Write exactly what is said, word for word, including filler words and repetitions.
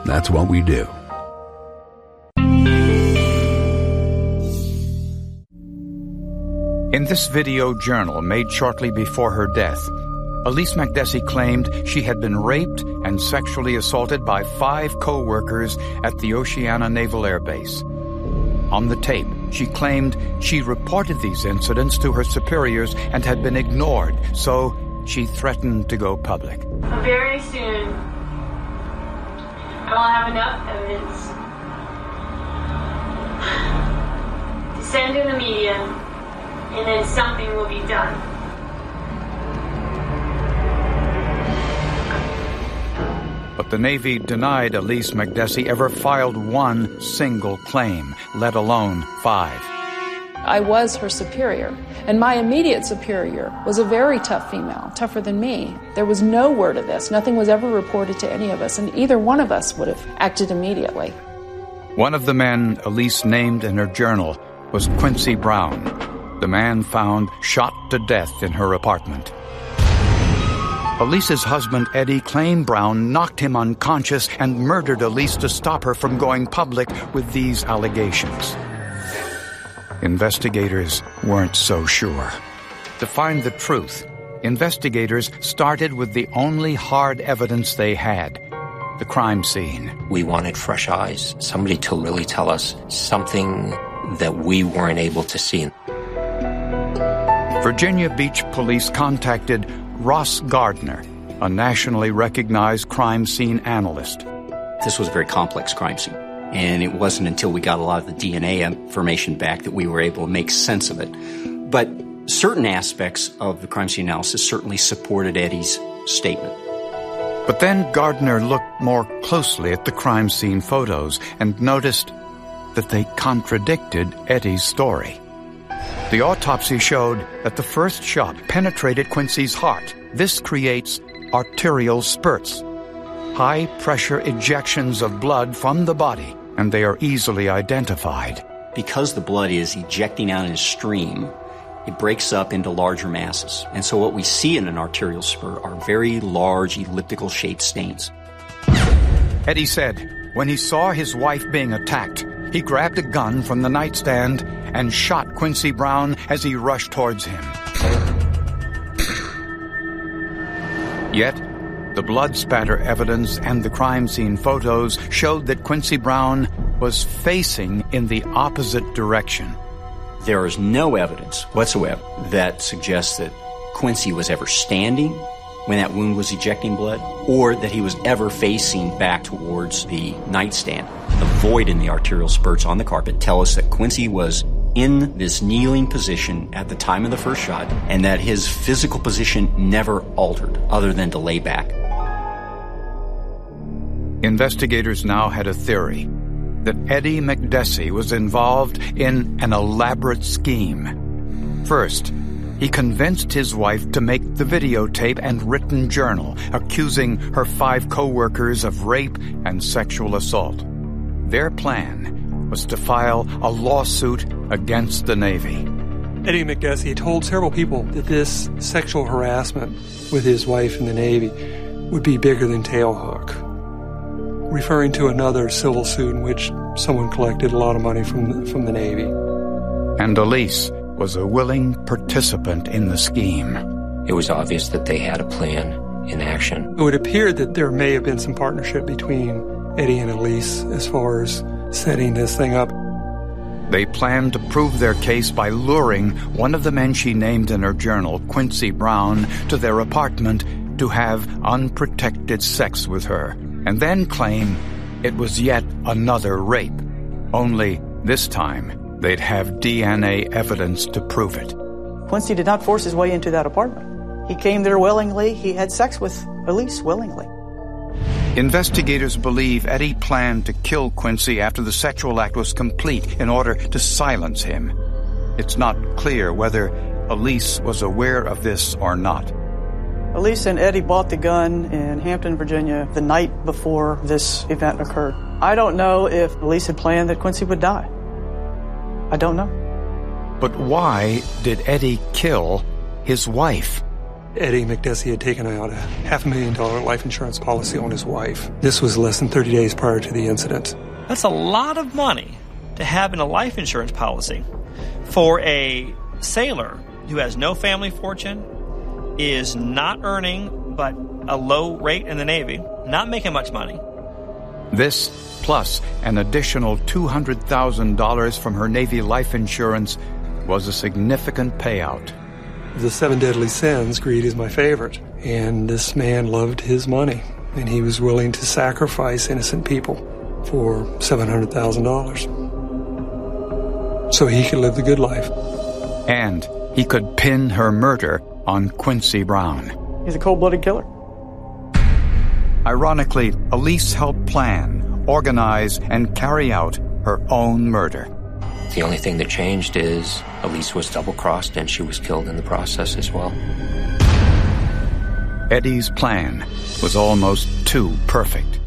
that's what we do. In this video journal made shortly before her death, Elise McDessie claimed she had been raped and sexually assaulted by five co-workers at the Oceana Naval Air Base. On the tape, she claimed she reported these incidents to her superiors and had been ignored, so she threatened to go public. Very soon, I will have enough evidence to send to the media, and then something will be done. But the Navy denied Elise McDessie ever filed one single claim, let alone five. I was her superior, and my immediate superior was a very tough female, tougher than me. There was no word of this. Nothing was ever reported to any of us, and either one of us would have acted immediately. One of the men Elise named in her journal was Quincy Brown, the man found shot to death in her apartment. Elise's husband, Eddie, claimed Brown knocked him unconscious and murdered Elise to stop her from going public with these allegations. Investigators weren't so sure. To find the truth, investigators started with the only hard evidence they had, the crime scene. We wanted fresh eyes, somebody to really tell us something that we weren't able to see. Virginia Beach police contacted Ross Gardner, a nationally recognized crime scene analyst. This was a very complex crime scene, and it wasn't until we got a lot of the D N A information back that we were able to make sense of it. But certain aspects of the crime scene analysis certainly supported Eddie's statement. But then Gardner looked more closely at the crime scene photos and noticed that they contradicted Eddie's story. The autopsy showed that the first shot penetrated Quincy's heart. This creates arterial spurts, high-pressure ejections of blood from the body, and they are easily identified. Because the blood is ejecting out in a stream, it breaks up into larger masses. And so what we see in an arterial spurt are very large elliptical-shaped stains. Eddie said when he saw his wife being attacked, he grabbed a gun from the nightstand and shot Quincy Brown as he rushed towards him. Yet, the blood spatter evidence and the crime scene photos showed that Quincy Brown was facing in the opposite direction. There is no evidence whatsoever that suggests that Quincy was ever standing when that wound was ejecting blood, or that he was ever facing back towards the nightstand. The void in the arterial spurts on the carpet tell us that Quincy was in this kneeling position at the time of the first shot, and that his physical position never altered other than to lay back. Investigators now had a theory that Eddie McDessie was involved in an elaborate scheme. First, he convinced his wife to make the videotape and written journal, accusing her five co-workers of rape and sexual assault. Their plan was to file a lawsuit against the Navy. Eddie McDessie told several people that this sexual harassment with his wife in the Navy would be bigger than Tailhook, referring to another civil suit in which someone collected a lot of money from the, from the Navy. And Elise was a willing participant in the scheme. It was obvious that they had a plan in action. It would appear that there may have been some partnership between Eddie and Elise as far as setting this thing up. They planned to prove their case by luring one of the men she named in her journal, Quincy Brown, to their apartment to have unprotected sex with her, and then claim it was yet another rape. Only this time, they'd have D N A evidence to prove it. Quincy did not force his way into that apartment. He came there willingly. He had sex with Elise willingly. Investigators believe Eddie planned to kill Quincy after the sexual act was complete in order to silence him. It's not clear whether Elise was aware of this or not. Elise and Eddie bought the gun in Hampton, Virginia, the night before this event occurred. I don't know if Elise had planned that Quincy would die. I don't know. But why did Eddie kill his wife? Eddie McDessie had taken out a half a million dollar life insurance policy on his wife. This was less than thirty days prior to the incident. That's a lot of money to have in a life insurance policy for a sailor who has no family fortune, is not earning but a low rate in the Navy, not making much money. This, plus an additional two hundred thousand dollars from her Navy life insurance, was a significant payout. The seven deadly sins, greed is my favorite. And this man loved his money, and he was willing to sacrifice innocent people for seven hundred thousand dollars so he could live the good life. And he could pin her murder on Quincy Brown. He's a cold-blooded killer. Ironically, Elise helped plan, organize, and carry out her own murder. The only thing that changed is Elise was double-crossed and she was killed in the process as well. Eddie's plan was almost too perfect.